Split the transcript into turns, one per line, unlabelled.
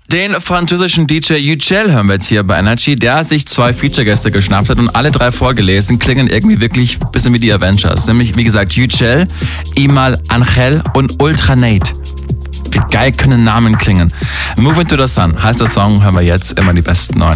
Den französischen DJ Yücel hören wir jetzt hier bei Energy, der sich 2 Feature-Gäste geschnappt hat und alle 3 vorgelesen, klingen irgendwie wirklich ein bisschen wie die Avengers. Nämlich, wie gesagt, Yücel, Imal Angel und Ultra Nate. Wie geil können Namen klingen. Move Into the Sun heißt der Song, hören wir jetzt immer die besten 9.